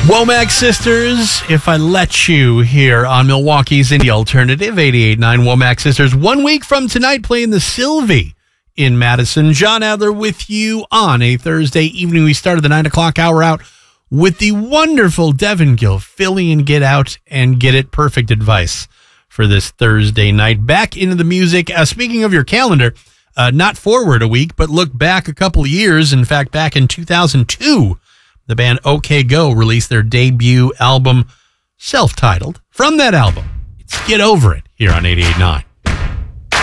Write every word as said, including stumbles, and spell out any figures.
Womack Sisters, If I Let You, here on Milwaukee's Indie Alternative, eighty-eight point nine Womack Sisters. One week from tonight, playing the Sylvie in Madison. John Adler with you on a Thursday evening. We started the nine o'clock hour out with the wonderful Devin Gilfillian Get Out and Get It Perfect advice for this Thursday night. Back into the music. Uh, speaking of your calendar, uh, not forward a week, but look back a couple of years. In fact, back in two thousand two, the band OK Go released their debut album, self-titled. From that album, it's Get Over It, here on eighty-eight point nine.